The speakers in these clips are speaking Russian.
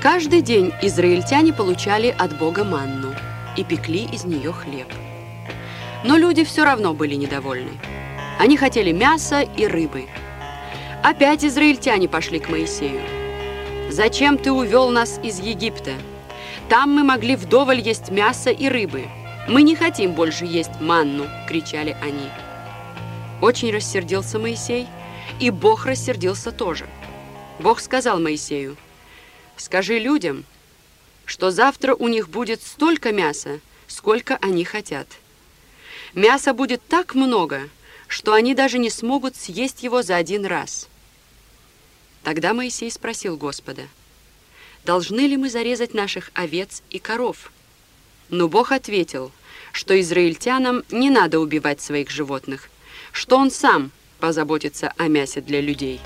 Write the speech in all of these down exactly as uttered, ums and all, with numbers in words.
Каждый день израильтяне получали от Бога манну и пекли из нее хлеб. Но люди все равно были недовольны. Они хотели мяса и рыбы. Опять израильтяне пошли к Моисею. «Зачем ты увел нас из Египта? Там мы могли вдоволь есть мясо и рыбы. Мы не хотим больше есть манну!» – кричали они. Очень рассердился Моисей, и Бог рассердился тоже. Бог сказал Моисею: «Скажи людям, что завтра у них будет столько мяса, сколько они хотят. Мяса будет так много, что они даже не смогут съесть его за один раз». Тогда Моисей спросил Господа: «Должны ли мы зарезать наших овец и коров?» Но Бог ответил, что израильтянам не надо убивать своих животных, что Он сам позаботится о мясе для людей.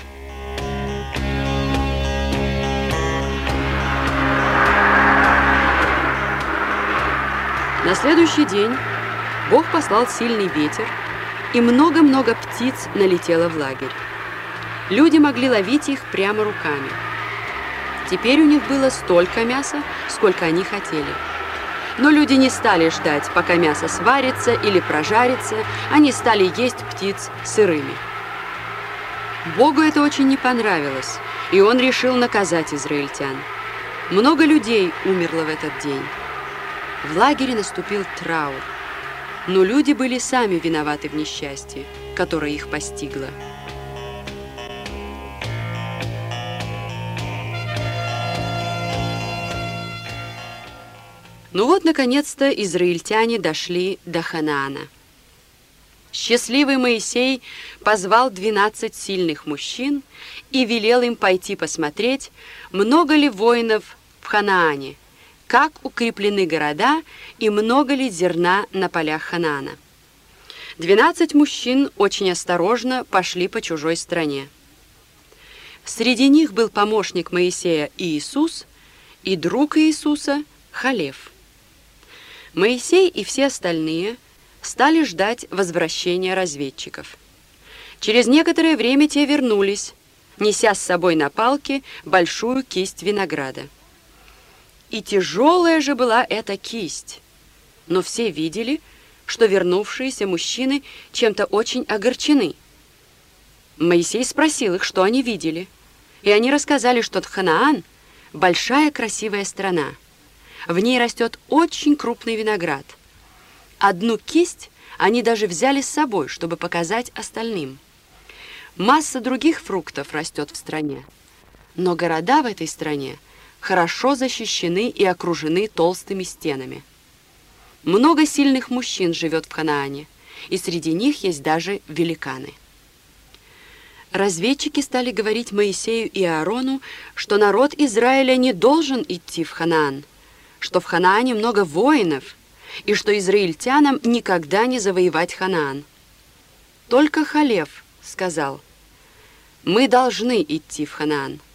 На следующий день Бог послал сильный ветер, и много-много птиц налетело в лагерь. Люди могли ловить их прямо руками. Теперь у них было столько мяса, сколько они хотели. Но люди не стали ждать, пока мясо сварится или прожарится, они стали есть птиц сырыми. Богу это очень не понравилось, и Он решил наказать израильтян. Много людей умерло в этот день. В лагере наступил траур, но люди были сами виноваты в несчастье, которое их постигло. Ну вот, наконец-то, израильтяне дошли до Ханаана. Счастливый Моисей позвал двенадцать сильных мужчин и велел им пойти посмотреть, много ли воинов в Ханаане, как укреплены города и много ли зерна на полях Ханаана. Двенадцать мужчин очень осторожно пошли по чужой стране. Среди них был помощник Моисея Иисус и друг Иисуса Халев. Моисей и все остальные стали ждать возвращения разведчиков. Через некоторое время те вернулись, неся с собой на палке большую кисть винограда. И тяжелая же была эта кисть, но все видели, что вернувшиеся мужчины чем-то очень огорчены. Моисей спросил их, что они видели, и они рассказали, что Ханаан – большая красивая страна. В ней растет очень крупный виноград. Одну кисть они даже взяли с собой, чтобы показать остальным. Масса других фруктов растет в стране, но города в этой стране хорошо защищены и окружены толстыми стенами. Много сильных мужчин живет в Ханаане, и среди них есть даже великаны. Разведчики стали говорить Моисею и Аарону, что народ Израиля не должен идти в Ханаан, что в Ханаане много воинов, и что израильтянам никогда не завоевать Ханаан. Только Халев сказал: «Мы должны идти в Ханаан».